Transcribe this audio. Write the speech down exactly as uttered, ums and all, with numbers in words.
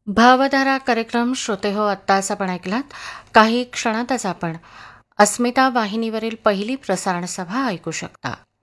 भावधारा कार्यक्रम श्रोते हो, आत्ताच आपण ऐकलात. काही क्षणातच आपण अस्मिता वाहिनीवरील पहिली प्रसारण सभा ऐकू शकता.